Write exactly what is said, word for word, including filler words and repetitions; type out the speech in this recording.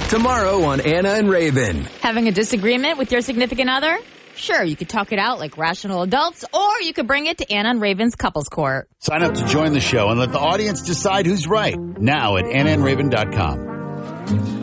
Tomorrow on Anna and Raven. Having a disagreement with your significant other? Sure, you could talk it out like rational adults, or you could bring it to Anna and Raven's Couples Court. Sign up to join the show and let the audience decide who's right. Now at anna and raven dot com.